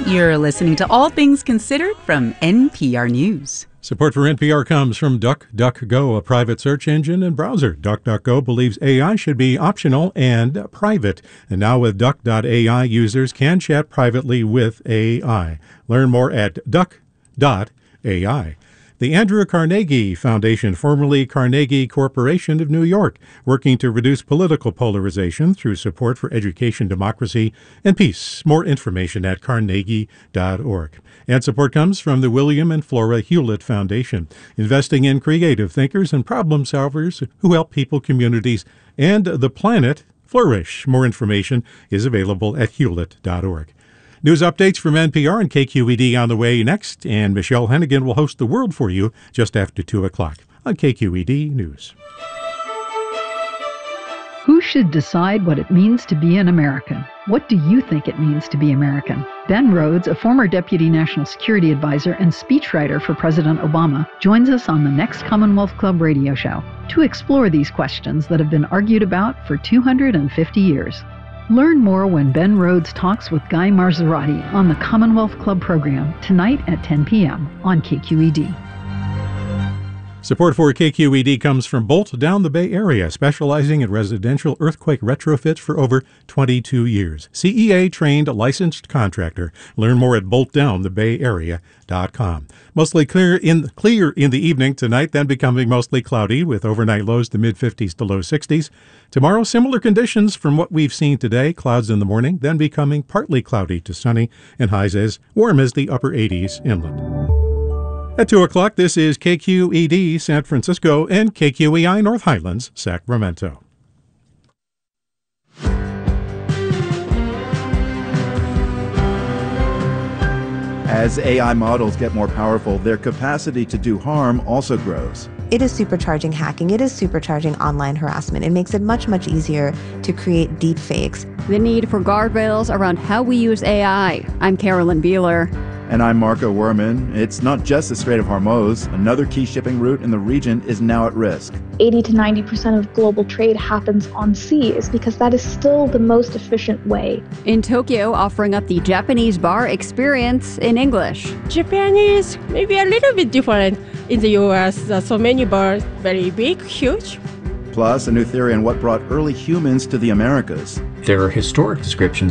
You're listening to All Things Considered from NPR News. Support for NPR comes from DuckDuckGo, a private search engine and browser. DuckDuckGo believes AI should be optional and private. And now with Duck.ai, users can chat privately with AI. Learn more at Duck.ai. The Andrew Carnegie Foundation, formerly Carnegie Corporation of New York, working to reduce political polarization through support for education, democracy, and peace. More information at carnegie.org. And support comes from the William and Flora Hewlett Foundation, investing in creative thinkers and problem solvers who help people, communities, and the planet flourish. More information is available at hewlett.org. News updates from NPR and KQED on the way next, and Michelle Hennigan will host The World for you just after 2 o'clock on KQED News. Who should decide what it means to be an American? What do you think it means to be American? Ben Rhodes, a former Deputy National Security Advisor and speechwriter for President Obama, joins us on the next Commonwealth Club radio show to explore these questions that have been argued about for 250 years. Learn more when Ben Rhodes talks with Guy Marzorati on the Commonwealth Club program tonight at 10 p.m. on KQED. Support for KQED comes from Bolt Down the Bay Area, specializing in residential earthquake retrofits for over 22 years. CEA-trained licensed contractor. Learn more at boltdownthebayarea.com. Mostly clear in the evening tonight, then becoming mostly cloudy with overnight lows to mid-50s to low 60s. Tomorrow, similar conditions from what we've seen today. Clouds in the morning, then becoming partly cloudy to sunny, and highs as warm as the upper 80s inland. At 2 o'clock, this is KQED San Francisco and KQEI North Highlands, Sacramento. As AI models get more powerful, their capacity to do harm also grows. It is supercharging hacking. It is supercharging online harassment. It makes it much, much easier to create deep fakes. The need for guardrails around how we use AI. I'm Carolyn Beeler. And I'm Marco Werman. It's not just the Strait of Hormuz. Another key shipping route in the region is now at risk. 80 to 90% of global trade happens on sea is because that is still the most efficient way. In Tokyo, offering up the Japanese bar experience in English. Japan is maybe a little bit different in the U.S. So many bars, very big, huge. Plus, a new theory on what brought early humans to the Americas. There are historic descriptions